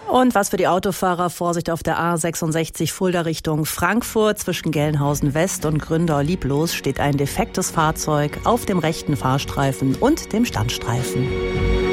Und was für die Autofahrer: Vorsicht auf der A66 Fulda Richtung Frankfurt. Zwischen Gelnhausen West und Gründau-Lieblos steht ein defektes Fahrzeug auf dem rechten Fahrstreifen und dem Standstreifen.